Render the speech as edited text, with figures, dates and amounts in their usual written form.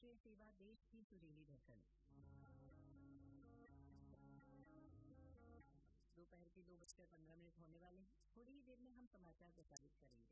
राष्ट्रीय सेवा देश की सुरीली धड़कन। दोपहर के 2:15 होने वाले हैं। थोड़ी ही देर में हम समाचार प्रसारित करेंगे।